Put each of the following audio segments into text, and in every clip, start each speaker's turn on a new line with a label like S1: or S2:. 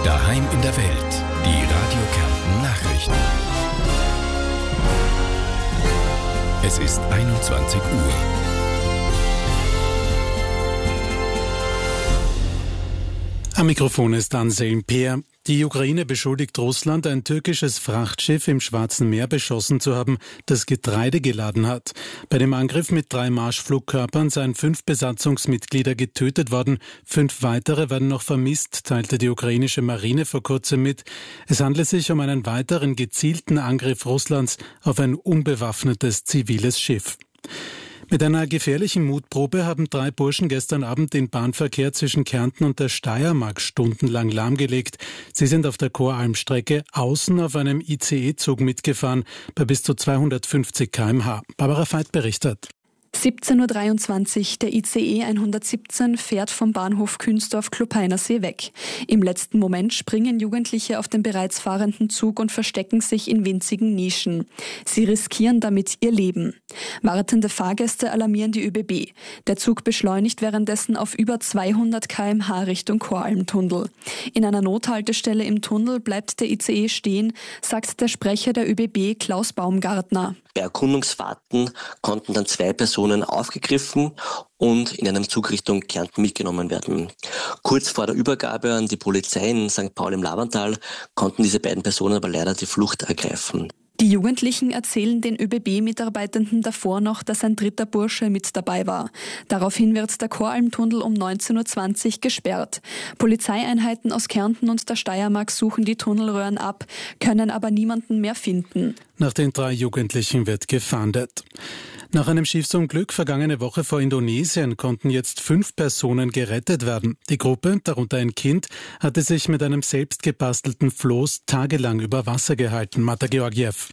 S1: Daheim in der Welt. Die Radio Kärnten Nachrichten. Es ist 21 Uhr.
S2: Am Mikrofon ist Anselm Peer. Die Ukraine beschuldigt Russland, ein türkisches Frachtschiff im Schwarzen Meer beschossen zu haben, das Getreide geladen hat. Bei dem Angriff mit 3 Marschflugkörpern seien 5 Besatzungsmitglieder getötet worden. 5 weitere werden noch vermisst, teilte die ukrainische Marine vor kurzem mit. Es handle sich um einen weiteren gezielten Angriff Russlands auf ein unbewaffnetes ziviles Schiff. Mit einer gefährlichen Mutprobe haben 3 Burschen gestern Abend den Bahnverkehr zwischen Kärnten und der Steiermark stundenlang lahmgelegt. Sie sind auf der Choralmstrecke außen auf einem ICE-Zug mitgefahren, bei bis zu 250 km/h. Barbara Veit berichtet.
S3: 17.23 Uhr, der ICE 117 fährt vom Bahnhof Künzdorf-Klopeinersee weg. Im letzten Moment springen Jugendliche auf den bereits fahrenden Zug und verstecken sich in winzigen Nischen. Sie riskieren damit ihr Leben. Wartende Fahrgäste alarmieren die ÖBB. Der Zug beschleunigt währenddessen auf über 200 km/h Richtung Choralmtunnel. In einer Nothaltestelle im Tunnel bleibt der ICE stehen, sagt der Sprecher der ÖBB Klaus Baumgartner.
S4: Bei Erkundungsfahrten konnten dann 2 Personen aufgegriffen und in einem Zug Richtung Kärnten mitgenommen werden. Kurz vor der Übergabe an die Polizei in St. Paul im Lavantal konnten diese beiden Personen aber leider die Flucht ergreifen.
S3: Die Jugendlichen erzählen den ÖBB-Mitarbeitenden davor noch, dass ein 3. Bursche mit dabei war. Daraufhin wird der Choralmtunnel um 19.20 Uhr gesperrt. Polizeieinheiten aus Kärnten und der Steiermark suchen die Tunnelröhren ab, können aber niemanden mehr finden.
S2: Nach den 3 Jugendlichen wird gefahndet. Nach einem Schiffsunglück vergangene Woche vor Indonesien konnten jetzt 5 Personen gerettet werden. Die Gruppe, darunter ein Kind, hatte sich mit einem selbst gebastelten Floß tagelang über Wasser gehalten. Marta Georgiev.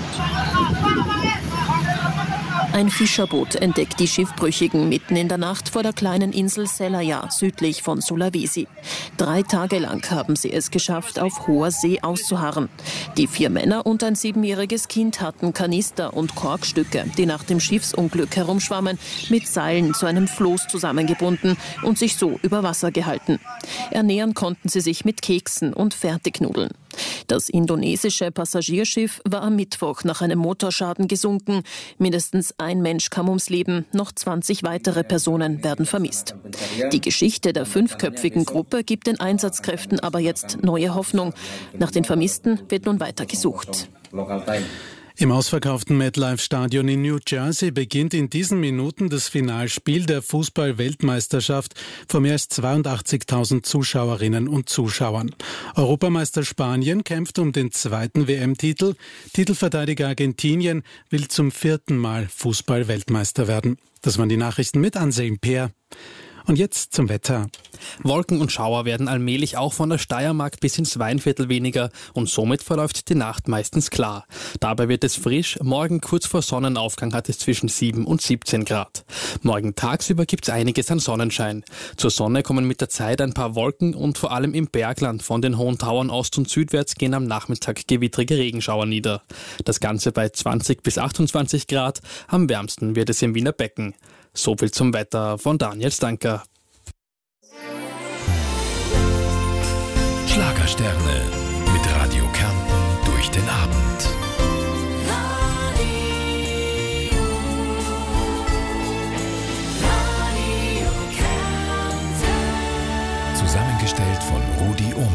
S5: Ein Fischerboot entdeckt die Schiffbrüchigen mitten in der Nacht vor der kleinen Insel Selayar, südlich von Sulawesi. 3 Tage lang haben sie es geschafft, auf hoher See auszuharren. Die 4 Männer und ein 7-jähriges Kind hatten Kanister und Korkstücke, die nach dem Schiffsunglück herumschwammen, mit Seilen zu einem Floß zusammengebunden und sich so über Wasser gehalten. Ernähren konnten sie sich mit Keksen und Fertignudeln. Das indonesische Passagierschiff war am Mittwoch nach einem Motorschaden gesunken. Mindestens ein Mensch kam ums Leben, noch 20 weitere Personen werden vermisst. Die Geschichte der 5-köpfigen Gruppe gibt den Einsatzkräften aber jetzt neue Hoffnung. Nach den Vermissten wird nun weiter gesucht.
S2: Im ausverkauften MetLife-Stadion in New Jersey beginnt in diesen Minuten das Finalspiel der Fußball-Weltmeisterschaft vor mehr als 82.000 Zuschauerinnen und Zuschauern. Europameister Spanien kämpft um den 2. WM-Titel. Titelverteidiger Argentinien will zum 4. Mal Fußball-Weltmeister werden. Das waren die Nachrichten mit Anselm Peer. Und jetzt zum Wetter.
S6: Wolken und Schauer werden allmählich auch von der Steiermark bis ins Weinviertel weniger und somit verläuft die Nacht meistens klar. Dabei wird es frisch, morgen kurz vor Sonnenaufgang hat es zwischen 7 und 17 Grad. Morgen tagsüber gibt es einiges an Sonnenschein. Zur Sonne kommen mit der Zeit ein paar Wolken und vor allem im Bergland von den hohen Tauern ost- und südwärts gehen am Nachmittag gewittrige Regenschauer nieder. Das Ganze bei 20 bis 28 Grad, am wärmsten wird es im Wiener Becken. So viel zum Wetter von Daniel Stanker.
S1: Schlagersterne mit Radio Kärnten durch den Abend. Radio Kärnten. Zusammengestellt von Rudi Ohm.